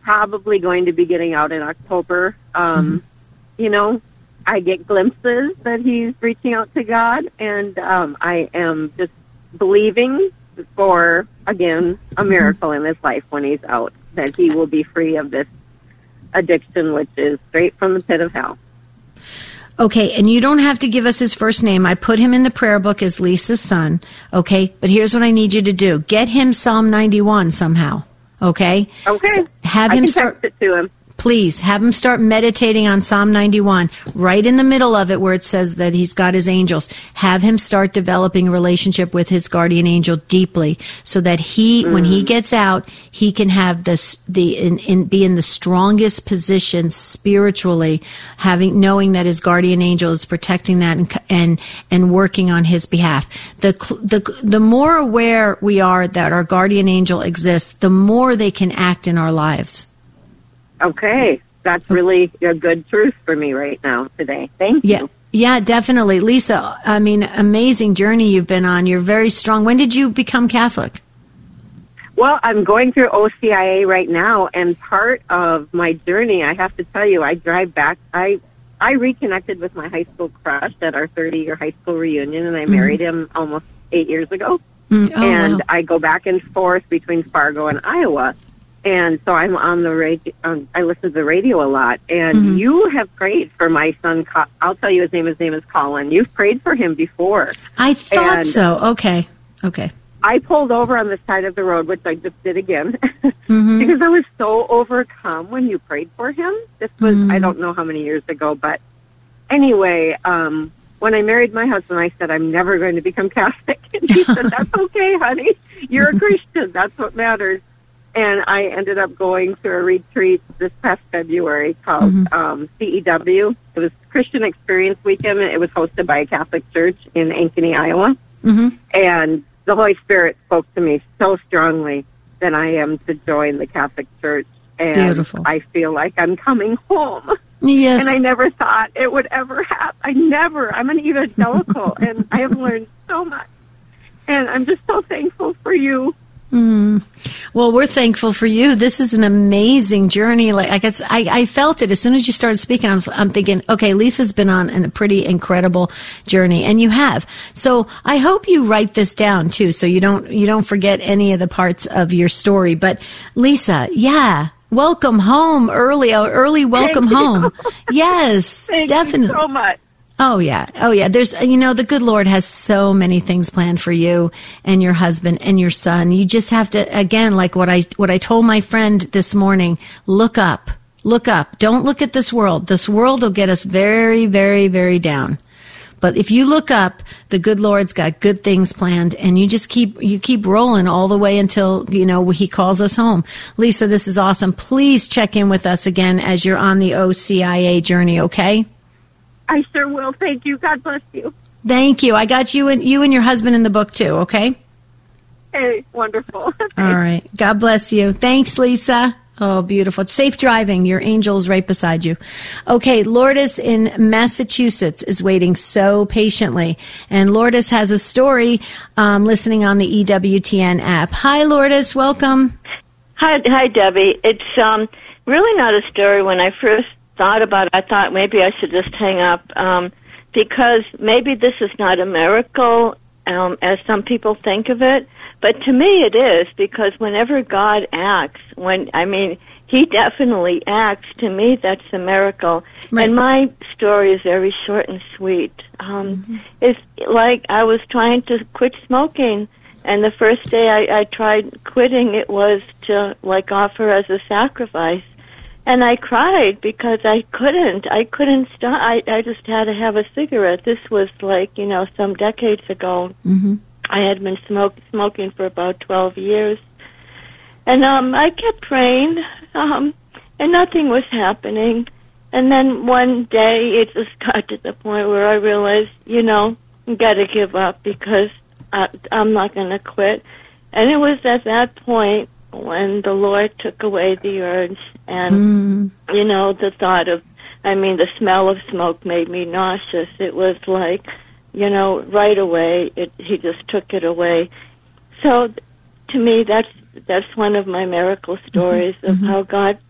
probably going to be getting out in October. You know, I get glimpses that he's reaching out to God, and I am just believing for, again, a miracle in his life when he's out, that he will be free of this addiction, which is straight from the pit of hell. Okay, and you don't have to give us his first name. I put him in the prayer book as Lisa's son, okay? But here's what I need you to do. Get him Psalm 91 somehow, okay? Okay. So have him start text it to him. Please, have him start meditating on Psalm 91, right in the middle of it where it says that he's got his angels. Have him start developing a relationship with his guardian angel deeply so that when he gets out, he can have be in the strongest position spiritually, knowing that his guardian angel is protecting that and working on his behalf. The more aware we are that our guardian angel exists, the more they can act in our lives. Okay, that's really a good truth for me right now today. Thank you. Yeah, definitely. Lisa, I mean, amazing journey you've been on. You're very strong. When did you become Catholic? Well, I'm going through OCIA right now, and part of my journey, I have to tell you, I drive back. I reconnected with my high school crush at our 30-year high school reunion, and I married him almost 8 years ago. Wow. I go back and forth between Fargo and Iowa. And so I'm on the radio. I listen to the radio a lot. And you have prayed for my son. I'll tell you his name is Colin. You've prayed for him before. I thought so. Okay. I pulled over on the side of the road, which I just did again, because I was so overcome when you prayed for him. This was, I don't know how many years ago, but anyway, when I married my husband, I said, I'm never going to become Catholic. And he said, that's okay, honey. You're a Christian. That's what matters. And I ended up going to a retreat this past February called CEW. It was Christian Experience Weekend. It was hosted by a Catholic church in Ankeny, Iowa. And the Holy Spirit spoke to me so strongly that I am to join the Catholic Church. And beautiful. I feel like I'm coming home. Yes. And I never thought it would ever happen. I'm an evangelical, and I have learned so much. And I'm just so thankful for you. Well, we're thankful for you. This is an amazing journey. I felt it as soon as you started speaking. I'm thinking, okay, Lisa's been on a pretty incredible journey, and you have. So I hope you write this down too, so you don't forget any of the parts of your story. But Lisa, welcome home early welcome home. Yes, Thank definitely. you so much. Oh yeah. There's, the good Lord has so many things planned for you and your husband and your son. You just have to, again, like what I told my friend this morning, look up. Don't look at this world. This world will get us very, very, very down. But if you look up, the good Lord's got good things planned, and you just keep rolling all the way until, he calls us home. Lisa, this is awesome. Please check in with us again as you're on the OCIA journey, okay? I sure will. Thank you. God bless you. Thank you. I got you and your husband in the book too, okay? Hey, wonderful. All right. God bless you. Thanks, Lisa. Oh, beautiful. Safe driving. Your angel's right beside you. Okay, Lourdes in Massachusetts is waiting so patiently. And Lourdes has a story listening on the EWTN app. Hi, Lourdes. Welcome. Hi, Debbie. It's really not a story. When I first thought about it, I thought maybe I should just hang up because maybe this is not a miracle as some people think of it. But to me it is, because whenever God acts, He definitely acts. To me, that's a miracle. Right. And my story is very short and sweet. It's like I was trying to quit smoking, and the first day I tried quitting, it was to offer as a sacrifice. And I cried because I couldn't stop. I just had to have a cigarette. This was some decades ago. I had been smoking for about 12 years. And I kept praying, and nothing was happening. And then one day it just got to the point where I realized, I got to give up because I'm not going to quit. And it was at that point when the Lord took away the urge, and the thought of, the smell of smoke made me nauseous. It was like, right away, He just took it away. So to me, that's one of my miracle stories of how God